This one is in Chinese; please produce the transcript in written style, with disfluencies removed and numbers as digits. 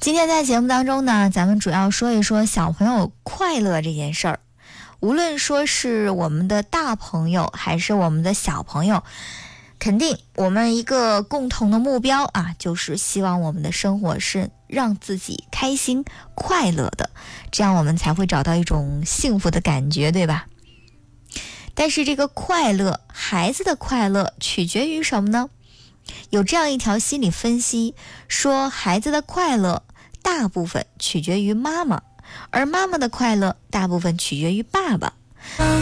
今天在节目当中呢，咱们主要说一说小朋友快乐这件事儿。无论说是我们的大朋友还是我们的小朋友，肯定我们一个共同的目标啊，就是希望我们的生活是让自己开心快乐的，这样我们才会找到一种幸福的感觉，对吧？但是这个快乐，孩子的快乐取决于什么呢？有这样一条心理分析说，孩子的快乐大部分取决于妈妈，而妈妈的快乐大部分取决于爸爸。